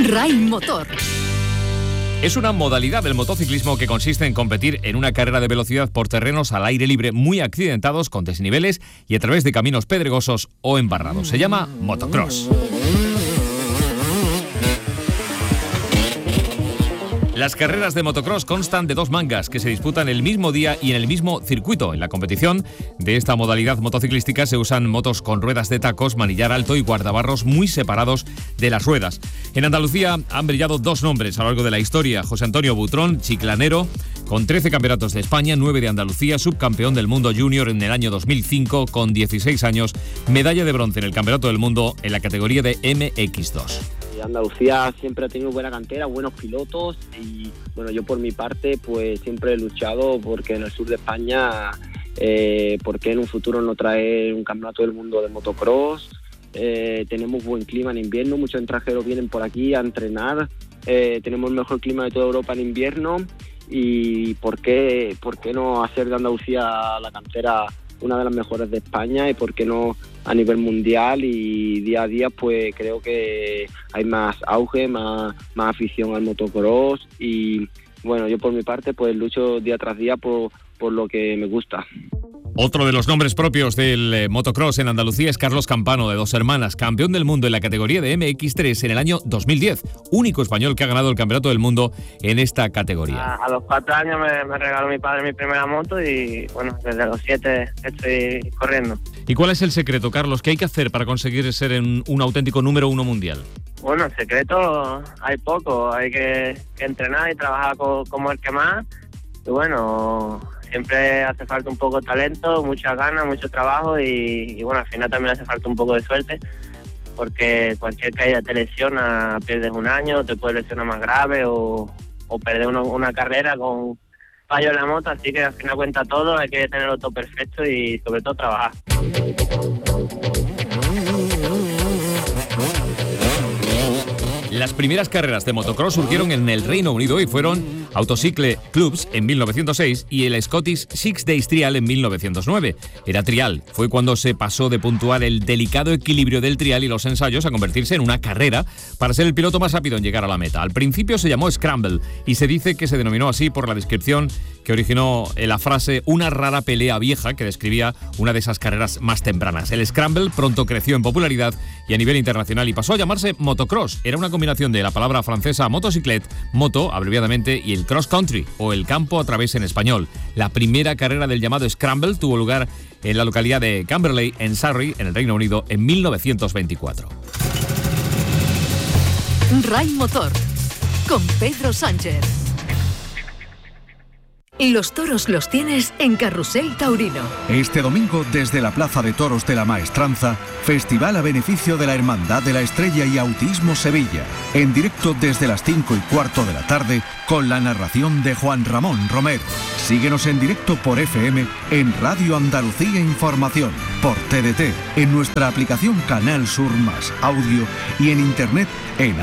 RAI Motor. Es una modalidad del motociclismo que consiste en competir en una carrera de velocidad por terrenos al aire libre muy accidentados, con desniveles y a través de caminos pedregosos o embarrados. Se llama motocross. Las carreras de motocross constan de 2 mangas que se disputan el mismo día y en el mismo circuito. En la competición de esta modalidad motociclística se usan motos con ruedas de tacos, manillar alto y guardabarros muy separados de las ruedas. En Andalucía han brillado 2 nombres a lo largo de la historia. José Antonio Butrón, chiclanero, con 13 campeonatos de España, 9 de Andalucía, subcampeón del mundo junior en el año 2005, con 16 años, medalla de bronce en el Campeonato del Mundo en la categoría de MX2. Andalucía siempre ha tenido buena cantera, buenos pilotos y bueno, yo por mi parte pues siempre he luchado porque en el sur de España, porque en un futuro no traer un campeonato del mundo de motocross. Tenemos buen clima en invierno, muchos extranjeros vienen por aquí a entrenar, tenemos el mejor clima de toda Europa en invierno y ¿por qué no hacer de Andalucía la cantera una de las mejores de España y por qué no a nivel mundial? Y día a día pues creo que hay más auge, más afición al motocross y bueno, yo por mi parte pues lucho día tras día por lo que me gusta. Otro de los nombres propios del motocross en Andalucía es Carlos Campano, de Dos Hermanas, campeón del mundo en la categoría de MX3 en el año 2010, único español que ha ganado el campeonato del mundo en esta categoría. A los 4 años me regaló mi padre mi primera moto y bueno, desde los 7 estoy corriendo. ¿Y cuál es el secreto, Carlos? ¿Qué hay que hacer para conseguir ser un auténtico número 1 mundial? Bueno, el secreto hay poco, hay que entrenar y trabajar como el que más y bueno, siempre hace falta un poco de talento, muchas ganas, mucho trabajo y bueno, al final también hace falta un poco de suerte porque cualquier caída te lesiona, pierdes un año, te puedes lesionar más grave o perder una carrera con fallo en la moto, así que al final cuenta todo, hay que tenerlo todo perfecto y sobre todo trabajar. Las primeras carreras de motocross surgieron en el Reino Unido y fueron Autocycle Clubs en 1906 y el Scottish Six Days Trial en 1909. Era trial, fue cuando se pasó de puntuar el delicado equilibrio del trial y los ensayos a convertirse en una carrera para ser el piloto más rápido en llegar a la meta. Al principio se llamó Scramble y se dice que se denominó así por la descripción que originó la frase "una rara pelea vieja", que describía una de esas carreras más tempranas. El Scramble pronto creció en popularidad y a nivel internacional y pasó a llamarse motocross. Era una combinación de la palabra francesa motocyclette, moto abreviadamente, y el cross country o el campo a través en español. La primera carrera del llamado Scramble tuvo lugar en la localidad de Camberley, en Surrey, en el Reino Unido, en 1924. RAI Motor con Pedro Sánchez. Los toros los tienes en Carrusel Taurino. Este domingo, desde la Plaza de Toros de la Maestranza, festival a beneficio de la Hermandad de la Estrella y Autismo Sevilla. En directo desde las 5:15 de la tarde, con la narración de Juan Ramón Romero. Síguenos en directo por FM en Radio Andalucía Información, por TDT, en nuestra aplicación Canal Sur Más Audio y en internet en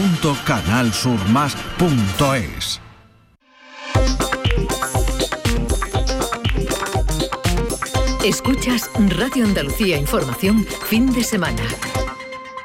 audio.canalsurmas.es. Escuchas Radio Andalucía Información, fin de semana.